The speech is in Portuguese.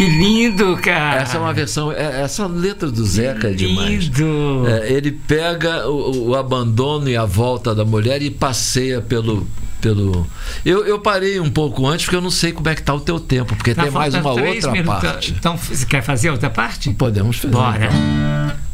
Que lindo, cara. Essa é uma versão. Essa letra do Zeca é demais. Lindo. Ele pega o abandono e a volta da mulher e passeia pelo. Eu parei um pouco antes porque eu não sei como é que tá o teu tempo, porque tem mais uma outra parte. Então, você quer fazer outra parte? Podemos fazer. Bora.